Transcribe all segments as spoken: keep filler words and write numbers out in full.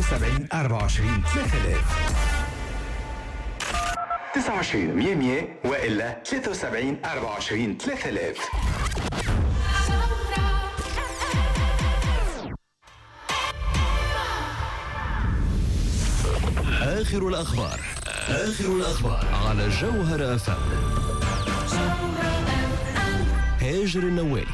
وسبعين أربعة وعشرين ثلاثة آلاف. تسعة وعشرين مية مية وإلا ثلاثة وسبعين أربعة وعشرين ثلاثة آلاف. آخر الأخبار آخر الأخبار على جوهر أف أم. هاجر النوالي.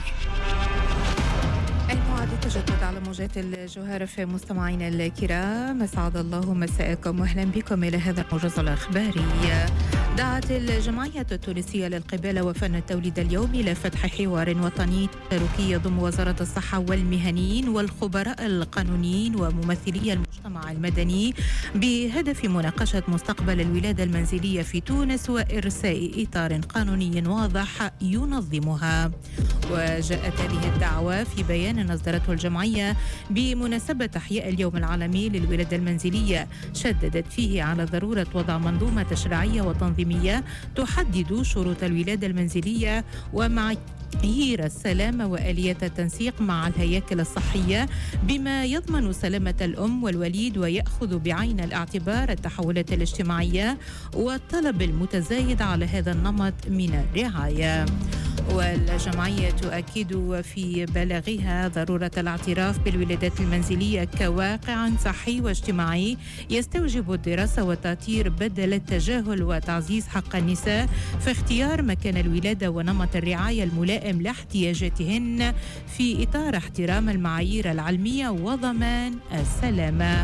الموعد التجدد على موجات الجوهر في مستمعينا الكرام، اسعد الله مساءكم واهلا بكم الى هذا الموجز الاخباري. دعت الجمعية التونسية للقبالة وفن التوليد اليوم إلى فتح حوار وطني تشاركي يضم وزارة الصحة والمهنيين والخبراء القانونيين وممثلي المجتمع المدني بهدف مناقشة مستقبل الولادة المنزلية في تونس وإرساء إطار قانوني واضح ينظمها. وجاءت هذه الدعوة في بيان أصدرته الجمعية بمناسبة إحياء اليوم العالمي للولادة المنزلية، شددت فيه على ضرورة وضع منظومة تشريعية وتنظيمية تحدد شروط الولادة المنزلية ومعايير السلامة وآليات التنسيق مع الهياكل الصحية بما يضمن سلامة الأم والوليد ويأخذ بعين الاعتبار التحولات الاجتماعية والطلب المتزايد على هذا النمط من الرعاية. والجمعية تؤكد في بلاغها ضرورة الاعتراف بالولادات المنزلية كواقع صحي واجتماعي يستوجب الدراسة والتأطير بدل التجاهل، وتعزيز حق النساء في اختيار مكان الولادة ونمط الرعاية الملائم لاحتياجاتهن في إطار احترام المعايير العلمية وضمان السلامة.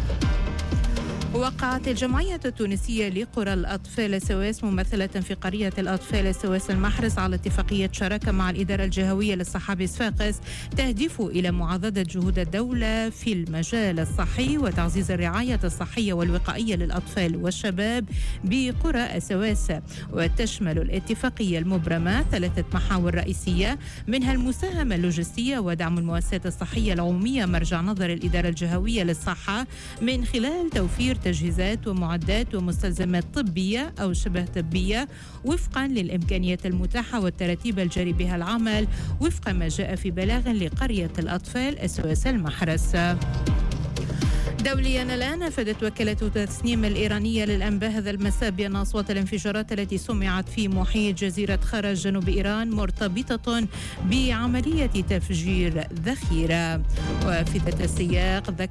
وقعت الجمعية التونسية لقرى الأطفال سواس ممثلة في قرية الأطفال سواس المحرس على اتفاقية شراكة مع الإدارة الجهوية للصحة بصفاقس تهدف إلى معضدة جهود الدولة في المجال الصحي وتعزيز الرعاية الصحية والوقائية للأطفال والشباب بقرى سواس. وتشمل الاتفاقية المبرمة ثلاثة محاور رئيسية، منها المساهمة اللوجستية ودعم المؤسسات الصحية العمومية مرجع نظر الإدارة الجهوية للصحة من خلال توفير تجهيزات ومعدات ومستلزمات طبية أو شبه طبية وفقا للإمكانيات المتاحة والتراتيب الجاري بها العمل وفق ما جاء في بلاغ لقرية الأطفال أسواس المحرس. دوليا الآن أفادت وكالة تسنيم الإيرانية للأنباء هذا المساء بأن أصوات الانفجارات التي سمعت في محيط جزيرة خرج جنوب إيران مرتبطة بعملية تفجير ذخيرة. وفي ذات السياق